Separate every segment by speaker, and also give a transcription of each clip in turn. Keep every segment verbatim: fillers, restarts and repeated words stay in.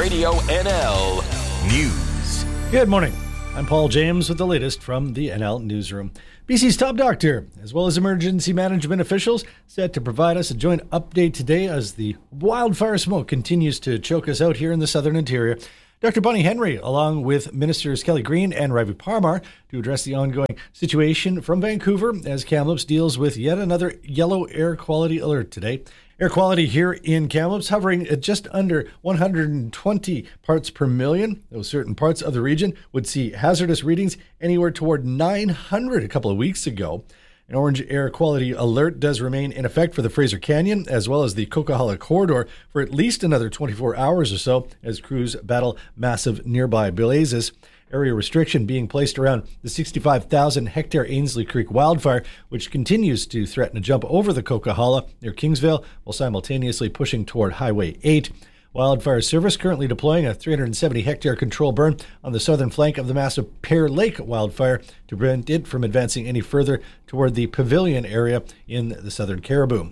Speaker 1: Radio N L News.
Speaker 2: Good morning. I'm Paul James with the latest from the N L Newsroom. B C's top doctor, as well as emergency management officials, set to provide us a joint update today as the wildfire smoke continues to choke us out here in the southern interior. Doctor Bonnie Henry, along with Ministers Kelly Green and Ravi Parmar, to address the ongoing situation from Vancouver as Kamloops deals with yet another yellow air quality alert today. Air quality here in Kamloops hovering at just under one hundred twenty parts per million. Though certain parts of the region would see hazardous readings anywhere toward nine hundred a couple of weeks ago. An orange air quality alert does remain in effect for the Fraser Canyon as well as the Coquihalla corridor for at least another twenty-four hours or so as crews battle massive nearby blazes. Area restriction being placed around the sixty-five thousand hectare Ainslie Creek wildfire, which continues to threaten to jump over the Coquihalla near Kingsvale while simultaneously pushing toward Highway eight. Wildfire Service currently deploying a three hundred seventy hectare control burn on the southern flank of the massive Pear Lake wildfire to prevent it from advancing any further toward the Pavilion area in the southern Cariboo.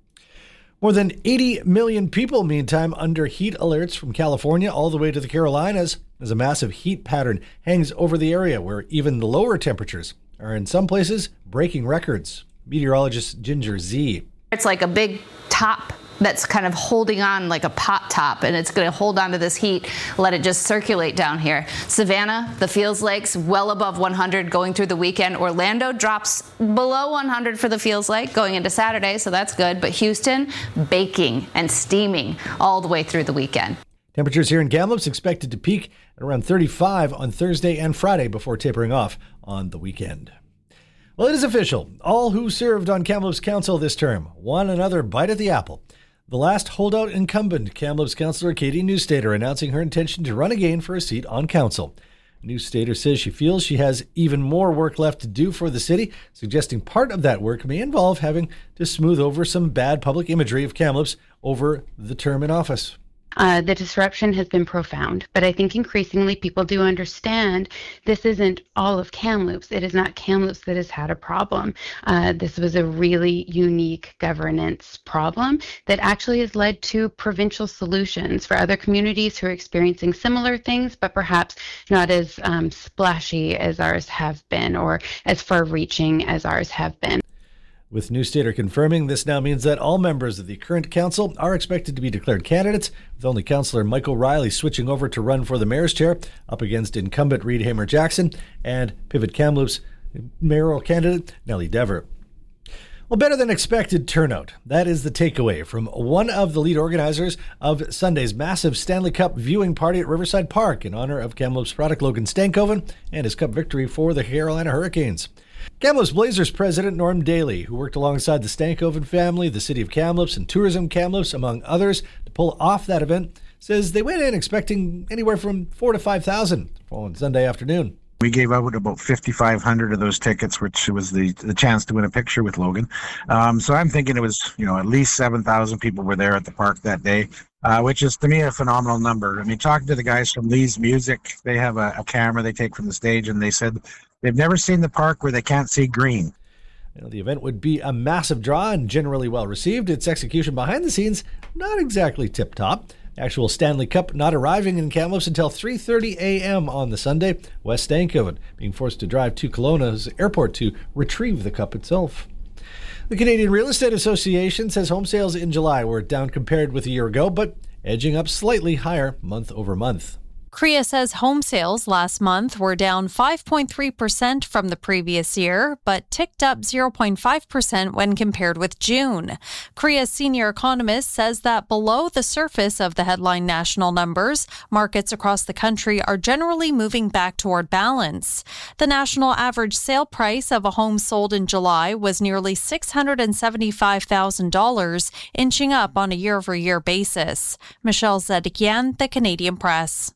Speaker 2: More than eighty million people, meantime, under heat alerts from California all the way to the Carolinas as a massive heat pattern hangs over the area where even the lower temperatures are in some places breaking records. Meteorologist Ginger Z.
Speaker 3: It's like a big top that's kind of holding on like a pot top, and it's going to hold on to this heat, let it just circulate down here. Savannah, the Feels Lakes, well above one hundred going through the weekend. Orlando drops below one hundred for the Feels Lake going into Saturday, so that's good. But Houston, baking and steaming all the way through the weekend.
Speaker 2: Temperatures here in Kamloops expected to peak at around thirty-five on Thursday and Friday before tapering off on the weekend. Well, it is official. All who served on Kamloops Council this term won another bite at the apple. The last holdout incumbent, Kamloops Councillor Katie Newstater, announcing her intention to run again for a seat on council. Newstater says she feels she has even more work left to do for the city, suggesting part of that work may involve having to smooth over some bad public imagery of Kamloops over the term in office.
Speaker 4: Uh, the disruption has been profound, but I think increasingly people do understand this isn't all of Kamloops. It is not Kamloops that has had a problem. Uh, this was a really unique governance problem that actually has led to provincial solutions for other communities who are experiencing similar things, but perhaps not as um, splashy as ours have been or as far-reaching as ours have been.
Speaker 2: With Newstater confirming, this now means that all members of the current council are expected to be declared candidates, with only Councillor Michael Riley switching over to run for the mayor's chair up against incumbent Reed Hamer-Jackson and Pivot Kamloops mayoral candidate Nellie Dever. Well, better than expected turnout. That is the takeaway from one of the lead organizers of Sunday's massive Stanley Cup viewing party at Riverside Park in honor of Kamloops product Logan Stankoven and his cup victory for the Carolina Hurricanes. Kamloops Blazers president Norm Daly, who worked alongside the Stankoven family, the city of Kamloops, and Tourism Kamloops, among others, to pull off that event, says they went in expecting anywhere from four to five thousand on Sunday afternoon.
Speaker 5: We gave out about fifty-five hundred of those tickets, which was the the chance to win a picture with Logan. Um, so I'm thinking it was, you know, at least seven thousand people were there at the park that day, uh, which is to me a phenomenal number. I mean, talking to the guys from Lee's Music, they have a, a camera they take from the stage, and they said they've never seen the park where they can't see green.
Speaker 2: You know, the event would be a massive draw and generally well received. Its execution behind the scenes, not exactly tip-top. Actual Stanley Cup not arriving in Kamloops until three thirty a.m. on the Sunday. West Stankoven being forced to drive to Kelowna's airport to retrieve the cup itself. The Canadian Real Estate Association says home sales in July were down compared with a year ago, but edging up slightly higher month over month.
Speaker 6: C R E A says home sales last month were down five point three percent from the previous year, but ticked up zero point five percent when compared with June. C R E A's senior economist says that below the surface of the headline national numbers, markets across the country are generally moving back toward balance. The national average sale price of a home sold in July was nearly six hundred seventy-five thousand dollars, inching up on a year-over-year basis. Michelle Zedekian, The Canadian Press.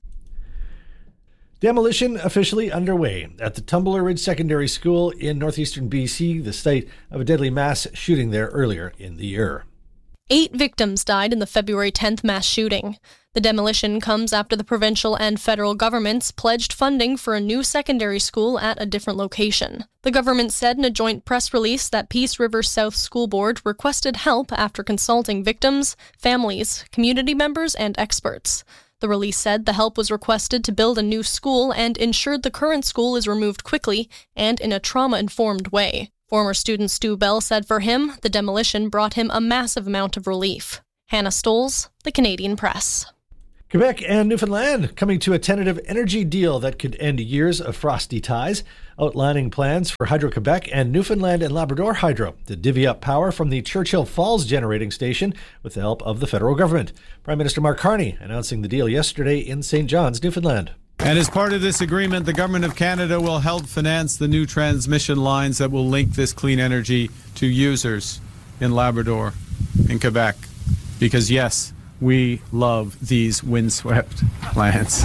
Speaker 2: Demolition officially underway at the Tumbler Ridge Secondary School in northeastern B C, the site of a deadly mass shooting there earlier in the year.
Speaker 7: Eight victims died in the February tenth mass shooting. The demolition comes after the provincial and federal governments pledged funding for a new secondary school at a different location. The government said in a joint press release that Peace River South School Board requested help after consulting victims, families, community members, and experts. The release said the help was requested to build a new school and ensured the current school is removed quickly and in a trauma-informed way. Former student Stu Bell said for him, the demolition brought him a massive amount of relief. Hannah Stoles, The Canadian Press.
Speaker 2: Quebec and Newfoundland coming to a tentative energy deal that could end years of frosty ties, outlining plans for Hydro-Quebec and Newfoundland and Labrador Hydro to divvy up power from the Churchill Falls generating station with the help of the federal government. Prime Minister Mark Carney announcing the deal yesterday in Saint John's, Newfoundland.
Speaker 8: And as part of this agreement, the Government of Canada will help finance the new transmission lines that will link this clean energy to users in Labrador, in Quebec. Because yes, we love these windswept lands.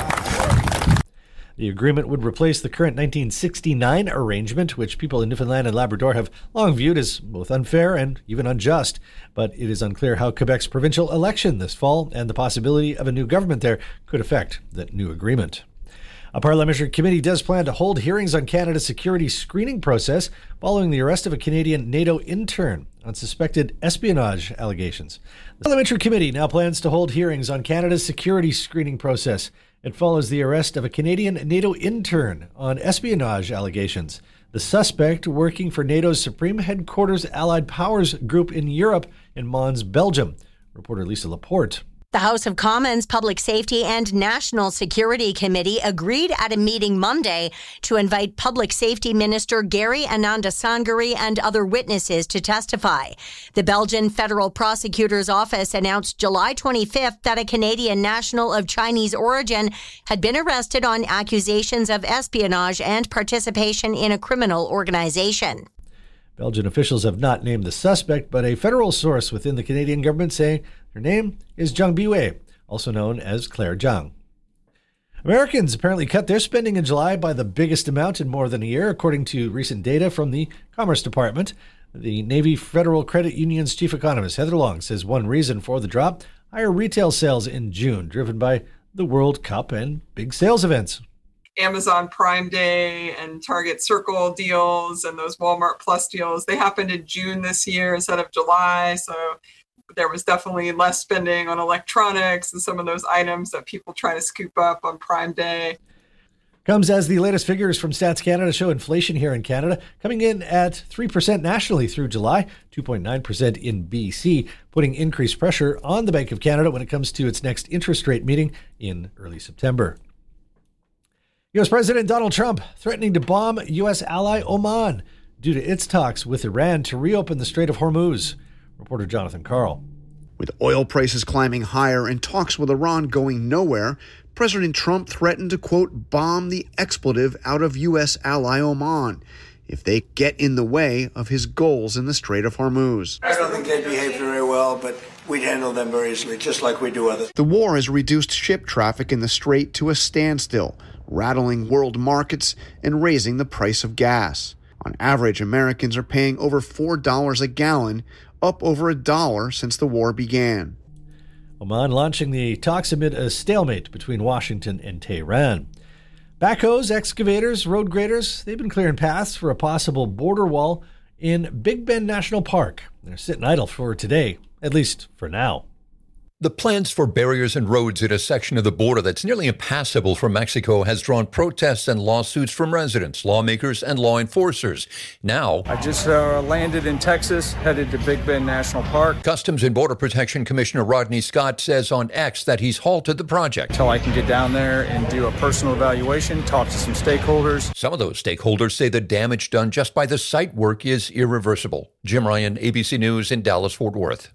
Speaker 2: The agreement would replace the current nineteen sixty-nine arrangement, which people in Newfoundland and Labrador have long viewed as both unfair and even unjust. But it is unclear how Quebec's provincial election this fall and the possibility of a new government there could affect that new agreement. A parliamentary committee does plan to hold hearings on Canada's security screening process following the arrest of a Canadian NATO intern on suspected espionage allegations. The parliamentary committee now plans to hold hearings on Canada's security screening process. It follows the arrest of a Canadian NATO intern on espionage allegations. The suspect working for NATO's Supreme Headquarters Allied Powers Group in Europe in Mons, Belgium. Reporter Lisa Laporte.
Speaker 9: The House of Commons Public Safety and National Security Committee agreed at a meeting Monday to invite Public Safety Minister Gary Anandasangari and other witnesses to testify. The Belgian Federal Prosecutor's Office announced July twenty-fifth that a Canadian national of Chinese origin had been arrested on accusations of espionage and participation in a criminal organization.
Speaker 2: Belgian officials have not named the suspect, but a federal source within the Canadian government saying her name is Zhang Biwei, also known as Claire Zhang. Americans apparently cut their spending in July by the biggest amount in more than a year, according to recent data from the Commerce Department. The Navy Federal Credit Union's chief economist, Heather Long, says one reason for the drop, higher retail sales in June, driven by the World Cup and big sales events.
Speaker 10: Amazon Prime Day and Target Circle deals and those Walmart Plus deals, they happened in June this year instead of July. So there was definitely less spending on electronics and some of those items that people try to scoop up on Prime Day.
Speaker 2: Comes as the latest figures from Stats Canada show inflation here in Canada coming in at three percent nationally through July, two point nine percent in B C, putting increased pressure on the Bank of Canada when it comes to its next interest rate meeting in early September. U S President Donald Trump threatening to bomb U S ally Oman due to its talks with Iran to reopen the Strait of Hormuz. Reporter Jonathan Carl.
Speaker 11: With oil prices climbing higher and talks with Iran going nowhere, President Trump threatened to, quote, bomb the expletive out of U S ally Oman if they get in the way of his goals in the Strait of Hormuz.
Speaker 12: I don't think they behave very well, but we'd handle them very easily, just like we do others.
Speaker 11: The war has reduced ship traffic in the strait to a standstill, rattling world markets and raising the price of gas. On average, Americans are paying over four dollars a gallon, up over a dollar since the war began.
Speaker 2: Oman launching the talks amid a stalemate between Washington and Tehran. Backhoes, excavators, road graders, they've been clearing paths for a possible border wall in Big Bend National Park. They're sitting idle for today, at least for now.
Speaker 13: The plans for barriers and roads in a section of the border that's nearly impassable from Mexico has drawn protests and lawsuits from residents, lawmakers, and law enforcers. Now,
Speaker 14: I just uh, landed in Texas, headed to Big Bend National Park.
Speaker 13: Customs and Border Protection Commissioner Rodney Scott says on X that he's halted the project.
Speaker 14: Until I can get down there and do a personal evaluation, talk to some stakeholders.
Speaker 13: Some of those stakeholders say the damage done just by the site work is irreversible. Jim Ryan, A B C News in Dallas-Fort Worth.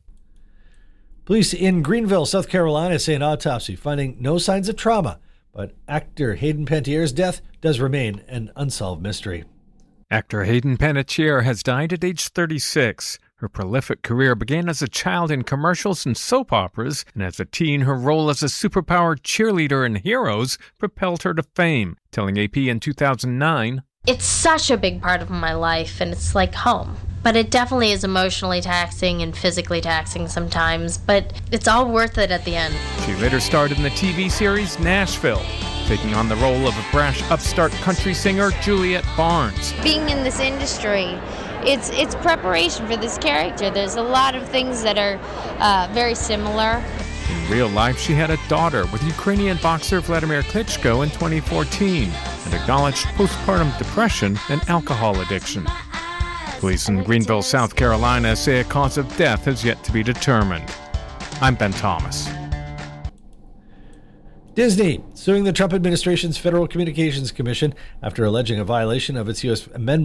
Speaker 2: Police in Greenville, South Carolina say an autopsy finding no signs of trauma, but actor Hayden Panettiere's death does remain an unsolved mystery.
Speaker 15: Actor Hayden Panettiere has died at age thirty-six. Her prolific career began as a child in commercials and soap operas, and as a teen, her role as a superpowered cheerleader in Heroes propelled her to fame, telling A P in two thousand nine,
Speaker 16: "It's such a big part of my life, and it's like home. But it definitely is emotionally taxing and physically taxing sometimes, but it's all worth it at the end."
Speaker 15: She later starred in the T V series Nashville, taking on the role of a brash upstart country singer Juliet Barnes.
Speaker 17: Being in this industry, it's it's preparation for this character. There's a lot of things that are uh, very similar.
Speaker 15: In real life, she had a daughter with Ukrainian boxer Vladimir Klitschko in twenty fourteen and acknowledged postpartum depression and alcohol addiction. Police in Greenville, South Carolina say a cause of death has yet to be determined. I'm Ben Thomas.
Speaker 2: Disney suing the Trump administration's Federal Communications Commission after alleging a violation of its U S Amendment